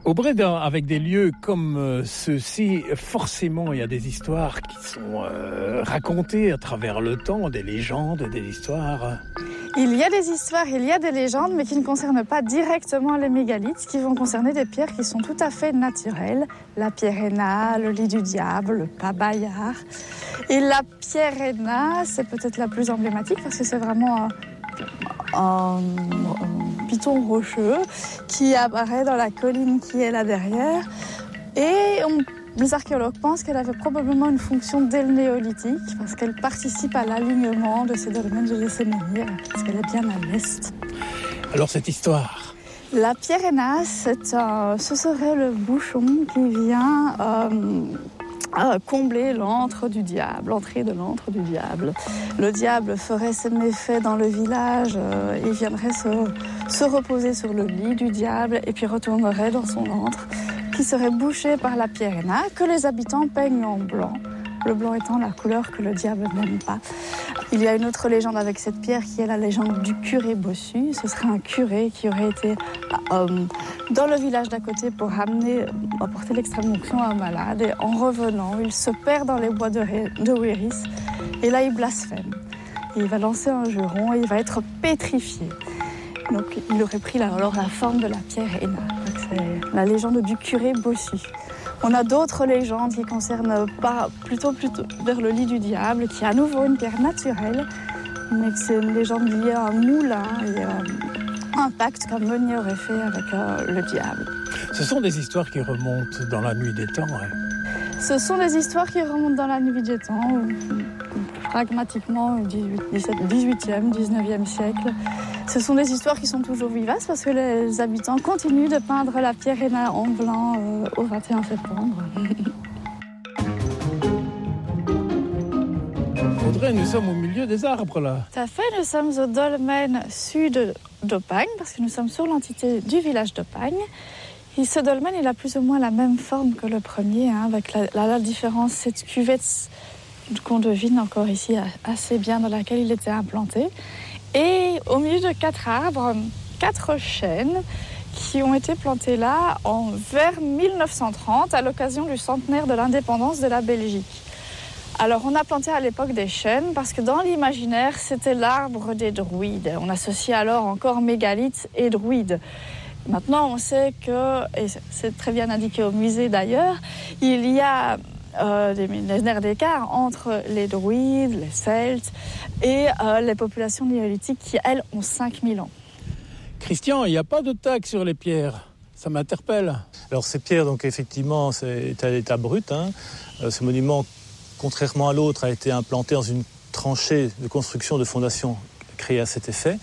Au Bréda, avec des lieux comme ceux-ci, forcément, il y a des histoires qui sont racontées à travers le temps, des légendes, des histoires. Il y a des histoires, il y a des légendes, mais qui ne concernent pas directement les mégalithes, qui vont concerner des pierres qui sont tout à fait naturelles. La pierre Henna, le lit du diable, le pabayard. Et la pierre Henna, c'est peut-être la plus emblématique parce que c'est vraiment un piton rocheux qui apparaît dans la colline qui est là derrière. Et les archéologues pensent qu'elle avait probablement une fonction dès le néolithique parce qu'elle participe à l'alignement de ces dolmens de Séménir, parce qu'elle est bien à l'est. Alors cette histoire, la pierre Henna, ce serait le bouchon qui vient combler l'antre du diable, l'entrée de l'antre du diable. Le diable ferait ses méfaits dans le village, il viendrait se reposer sur le lit du diable et puis retournerait dans son antre, qui serait bouché par la pierre Henna, que les habitants peignent en blanc. Le blanc étant la couleur que le diable n'aime pas. Il y a une autre légende avec cette pierre qui est la légende du curé bossu. Ce serait un curé qui aurait été dans le village d'à côté pour apporter l'extrême-onction à un malade. Et en revenant, il se perd dans les bois de Wéris. Et là, il blasphème. Il va lancer un juron et il va être pétrifié. Donc, il aurait pris alors la forme de la pierre Henna. C'est la légende du curé bossu. On a d'autres légendes qui concernent plutôt vers le lit du diable, qui est à nouveau une pierre naturelle, mais que c'est une légende liée à un moulin et un pacte qu'un meunier aurait fait avec le diable. Ce sont des histoires qui remontent dans la nuit des temps. Ce sont des histoires qui remontent dans la nuit des temps, pragmatiquement au 18e, 19e siècle. Ce sont des histoires qui sont toujours vivaces parce que les habitants continuent de peindre la pierre Henna en blanc au 21 septembre. Audrey, nous sommes au milieu des arbres là. Tout à fait, nous sommes au dolmen sud d'Opagne parce que nous sommes sur l'entité du village d'Opagne. Et ce dolmen, il a plus ou moins la même forme que le premier, avec la différence, cette cuvette qu'on devine encore ici assez bien dans laquelle il était implanté. Et au milieu de 4 arbres, 4 chênes qui ont été plantés là vers 1930 à l'occasion du centenaire de l'indépendance de la Belgique. Alors on a planté à l'époque des chênes parce que dans l'imaginaire c'était l'arbre des druides. On associait alors encore mégalithes et druides. Maintenant on sait que, et c'est très bien indiqué au musée d'ailleurs, il y a des millénaires d'écart entre les druides, les celtes et les populations néolithiques qui, elles, ont 5000 ans. Christian, il n'y a pas de tag sur les pierres. Ça m'interpelle. Alors ces pierres, donc effectivement, c'est à l'état brut. Ce monument, contrairement à l'autre, a été implanté dans une tranchée de construction de fondation créée à cet effet.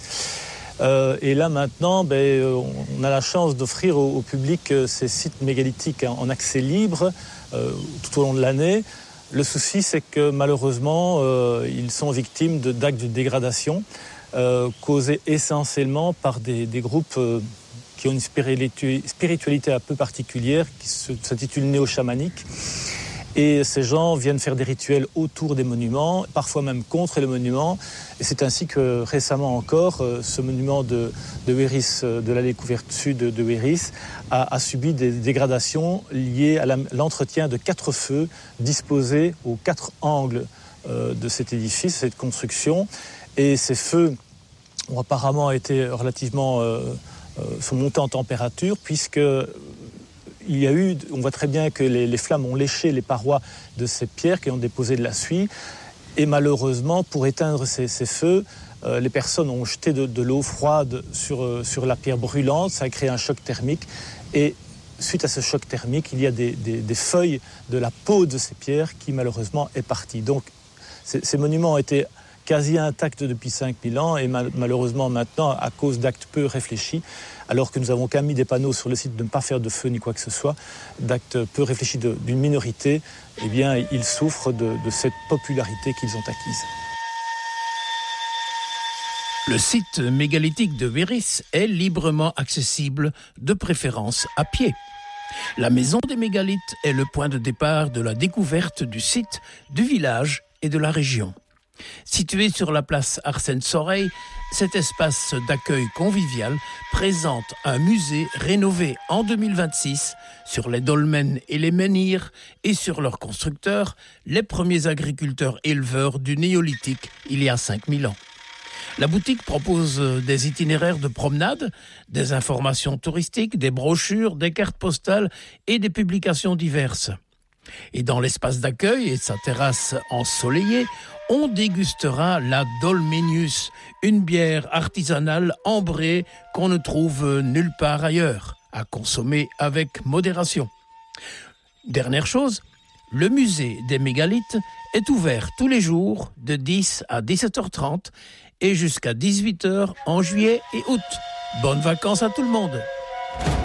Et là maintenant, on a la chance d'offrir au public ces sites mégalithiques en accès libre tout au long de l'année. Le souci, c'est que malheureusement, ils sont victimes d'actes de dégradation causés essentiellement par des groupes qui ont une spiritualité un peu particulière, qui s'intitule néo-chamanique. Et ces gens viennent faire des rituels autour des monuments, parfois même contre les monuments. Et c'est ainsi que récemment encore, ce monument de Wéris, de l'allée couverte sud de Wéris, a subi des dégradations liées à l'entretien de 4 feux disposés aux 4 angles de cet édifice, cette construction. Et ces feux ont apparemment été relativement sont montés en température, puisque il y a eu, on voit très bien que les flammes ont léché les parois de ces pierres qui ont déposé de la suie. Et malheureusement, pour éteindre ces feux, les personnes ont jeté de l'eau froide sur la pierre brûlante. Ça a créé un choc thermique. Et suite à ce choc thermique, il y a des feuilles de la peau de ces pierres qui malheureusement est partie. Donc ces monuments ont été quasi intacts depuis 5000 ans et malheureusement maintenant, à cause d'actes peu réfléchis, alors que nous avons quand même mis des panneaux sur le site de ne pas faire de feu ni quoi que ce soit, d'actes peu réfléchis d'une minorité, eh bien, ils souffrent de cette popularité qu'ils ont acquise. Le site mégalithique de Wéris est librement accessible, de préférence à pied. La maison des mégalithes est le point de départ de la découverte du site, du village et de la région. Située sur la place Arsène Soreille, cet espace d'accueil convivial présente un musée rénové en 2026 sur les dolmens et les menhirs et sur leurs constructeurs, les premiers agriculteurs éleveurs du néolithique il y a 5000 ans. La boutique propose des itinéraires de promenade, des informations touristiques, des brochures, des cartes postales et des publications diverses. Et dans l'espace d'accueil et sa terrasse ensoleillée, on dégustera la Dolmenius, une bière artisanale ambrée qu'on ne trouve nulle part ailleurs, à consommer avec modération. Dernière chose, le musée des mégalithes est ouvert tous les jours de 10 à 17h30 et jusqu'à 18h en juillet et août. Bonnes vacances à tout le monde!